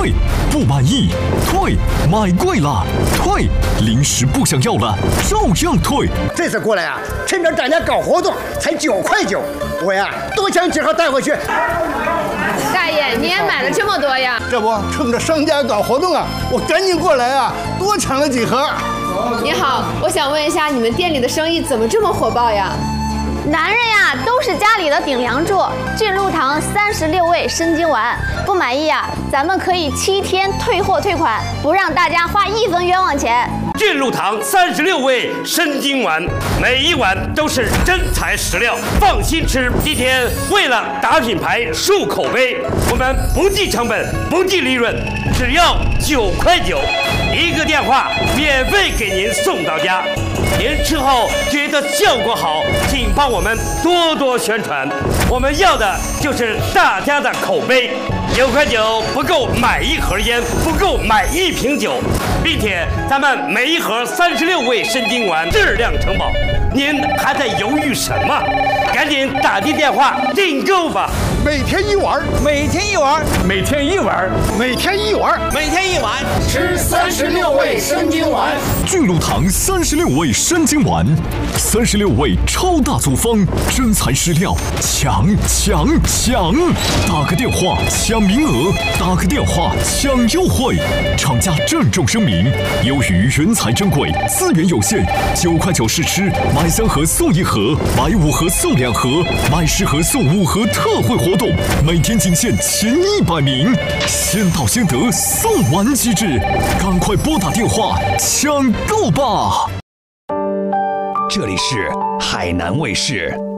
退，不满意退，买贵了退，零食不想要了照样退。 这次过来啊，趁着涨价搞活动，才9块9，我呀多抢几盒带回去。 大爷，你也买了这么多呀？ 这不，趁着商家搞活动啊，我赶紧过来啊，多抢了几盒。 你好，我想问一下，你们店里的生意怎么这么火爆呀？ 男人呀，都是家里的顶梁柱。俊露堂36味生津丸，不满意呀，咱们可以7天退货退款，不让大家花1分冤枉钱。 俊露堂36味生津丸，每一碗都是真材实料，放心吃。今天为了打品牌、树口碑，我们不计成本、不计利润，只要9块9，一个电话免费给您送到家。您吃后觉得效果好，请帮我们多多宣传。我们要的就是大家的口碑。9块9不够买1盒烟，不够买1瓶酒，并且咱们每一盒36味生津丸质量承保。您还在犹豫什么？赶紧打进电话订购吧！ 每天1碗， 每天1碗， 每天1碗， 每天1碗， 每天1碗， 吃36味生津丸。 俊露堂36味生津丸，36味超大组方，真材实料，抢！打个电话抢名额，打个电话抢优惠。厂家郑重声明：由于人才珍贵，资源有限，9块9试吃，买3盒送1盒，买5盒送2盒，买10盒送5盒特惠活动，每天仅限前100名，先到先得，送完即止，赶快拨打电话抢购吧！ 这里是海南卫视。